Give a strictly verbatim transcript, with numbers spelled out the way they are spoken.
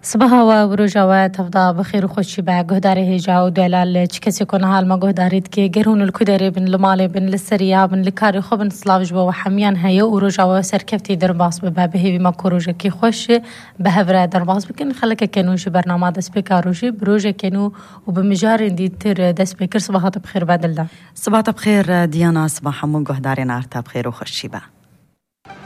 صباحا و بروجا تفضا بخير وخوشي با قهداري هجا ودلال چكسي كون هال ما قهداريد كي قرهون الكداري بن لمالي بن للسريا بن لكاري خو بن سلاف جبا وحميان هيا وروجا وسركفتي درباس ببابه بما كوروجا كي خوش بهفرا درباس بكن خلك كانو شي برنامج دس بكاروجي بروجا كانو وبمجار دي تر دس بكر صباحا بخير بدل ده صباحا بخير ديانا صباحا من قهداري نارتا بخير وخوشي با